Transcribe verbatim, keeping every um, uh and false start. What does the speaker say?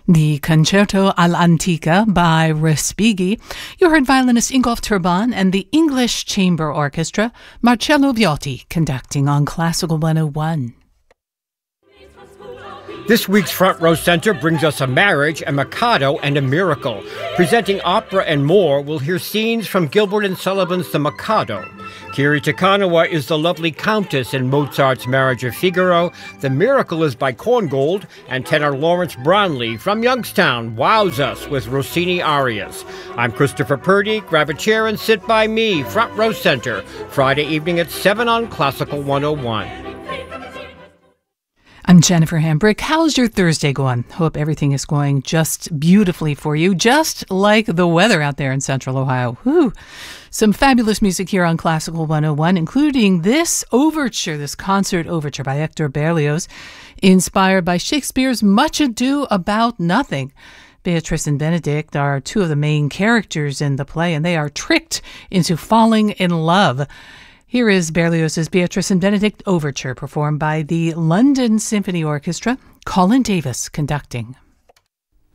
The Concerto all'Antica by Respighi. You heard violinist Ingolf Turban and the English Chamber Orchestra, Marcello Viotti, conducting on Classical one oh one. This week's Front Row Center brings us a marriage, a Mikado, and a miracle. Presenting opera and more, we'll hear scenes from Gilbert and Sullivan's The Mikado. Kiri Te Kanawa is the lovely Countess in Mozart's Marriage of Figaro. The Miracle is by Korngold, and tenor Lawrence Brownlee from Youngstown wows us with Rossini arias. I'm Christopher Purdy. Grab a chair and sit by me. Front Row Center, Friday evening at seven on Classical one oh one. I'm Jennifer Hambrick. How's your Thursday going? Hope everything is going just beautifully for you, just like the weather out there in Central Ohio. Whew. Some fabulous music here on Classical one oh one, including this overture, this concert overture by Hector Berlioz, inspired by Shakespeare's Much Ado About Nothing. Beatrice and Benedict are two of the main characters in the play, and they are tricked into falling in love. Here is Berlioz's Beatrice and Benedict Overture, performed by the London Symphony Orchestra, Colin Davis conducting.